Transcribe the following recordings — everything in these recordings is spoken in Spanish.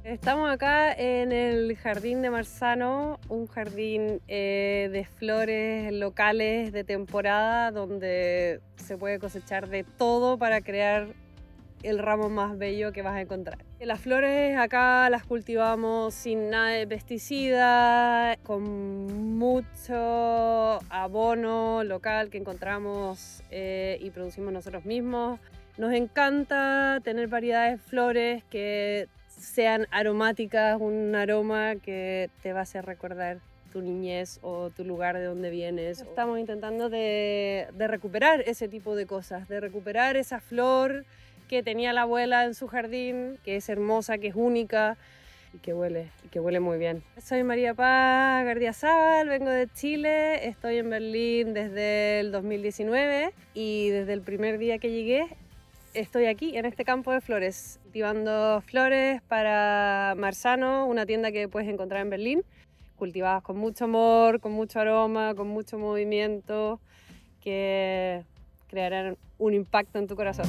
Estamos acá en el Jardín de Marzano, un jardín de flores locales de temporada donde se puede cosechar de todo para crear el ramo más bello que vas a encontrar. Las flores acá las cultivamos sin nada de pesticida, con mucho abono local que encontramos y producimos nosotros mismos. Nos encanta tener variedades de flores que sean aromáticas, un aroma que te va a hacer recordar tu niñez o tu lugar de donde vienes. Estamos intentando de recuperar ese tipo de cosas, de recuperar esa flor que tenía la abuela en su jardín, que es hermosa, que es única y que huele muy bien. Soy María Paz Gardiazabal, vengo de Chile, estoy en Berlín desde el 2019 y desde el primer día que llegué estoy aquí en este campo de flores, cultivando flores para Marzano, una tienda que puedes encontrar en Berlín, cultivadas con mucho amor, con mucho aroma, con mucho movimiento, que crearán un impacto en tu corazón.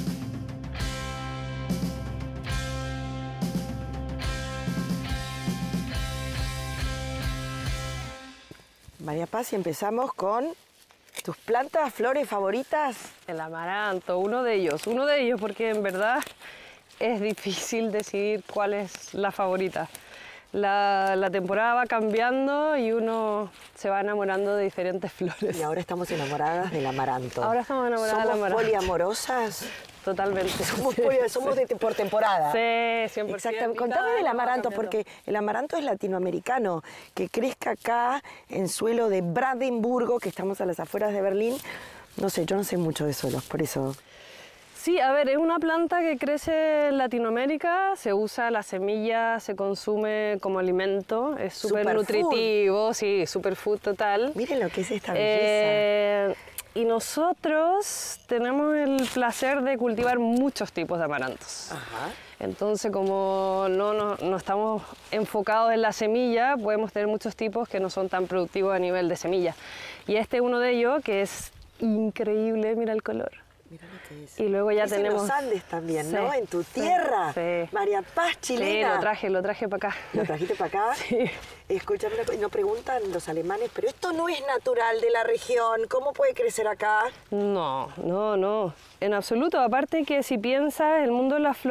María Paz, y empezamos con tus plantas, flores favoritas. El amaranto, uno de ellos, porque en verdad es difícil decidir cuál es la favorita. La temporada va cambiando y uno se va enamorando de diferentes flores. Y ahora estamos enamoradas del amaranto. Ahora estamos enamoradas del amaranto. ¿Somos poliamorosas? Totalmente. Somos por temporada. Sí, 100%. Exactamente. Contame del amaranto, porque el amaranto es latinoamericano, que crezca acá en suelo de Brandenburgo, que estamos a las afueras de Berlín. No sé, yo no sé mucho de suelos, por eso. Sí, a ver, es una planta que crece en Latinoamérica, se usa la semilla, se consume como alimento, es súper nutritivo, sí, superfood total. Miren lo que es esta belleza. Y nosotros tenemos el placer de cultivar muchos tipos de amarantos. Ajá. Entonces, como no estamos enfocados en la semilla, podemos tener muchos tipos que no son tan productivos a nivel de semilla. Y este es uno de ellos que es increíble, mira el color. Mira lo que es. Y luego ya En tenemos... los Andes también, sí, ¿no? En tu tierra. Sí. María Paz, chilena. Sí, lo traje para acá. ¿Lo trajiste para acá? Sí. Escúchame, nos preguntan los alemanes, pero esto no es natural de la región, ¿cómo puede crecer acá? No, en absoluto. Aparte que si piensas, el mundo de las flores